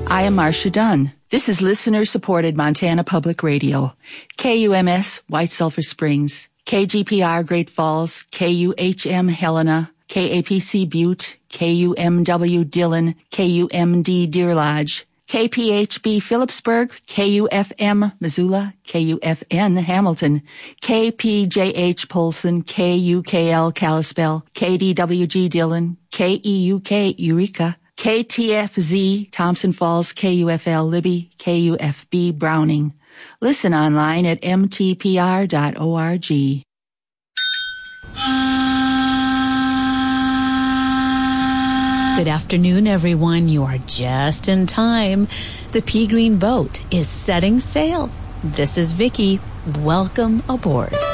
I am Marcia Dunn. This is listener-supported Montana Public Radio. KUMS, White Sulphur Springs. KGPR, Great Falls. KUHM, Helena. KAPC, Butte. KUMW, Dillon. KUMD, Deer Lodge. KPHB, Phillipsburg. KUFM, Missoula. KUFN, Hamilton. KPJH, Polson. KUKL, Kalispell. KDWG, Dillon. KEUK, Eureka. KTFZ, Thompson Falls. KUFL, Libby. KUFB, Browning. Listen online at mtpr.org. Good afternoon, everyone. You are just in time. The Pea Green boat is setting sail. This is Vicki. Welcome aboard.